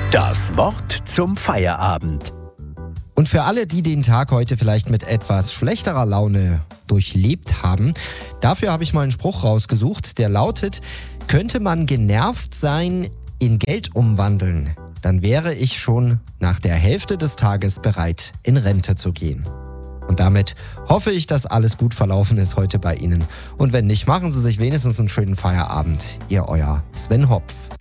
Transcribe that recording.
Das Wort zum Feierabend. Und für alle, die den Tag heute vielleicht mit etwas schlechterer Laune durchlebt haben, dafür habe ich mal einen Spruch rausgesucht, der lautet: Könnte man genervt sein in Geld umwandeln, dann wäre ich schon nach der Hälfte des Tages bereit, in Rente zu gehen. Und damit hoffe ich, dass alles gut verlaufen ist heute bei Ihnen. Und wenn nicht, machen Sie sich wenigstens einen schönen Feierabend. Ihr euer Sven Hopf.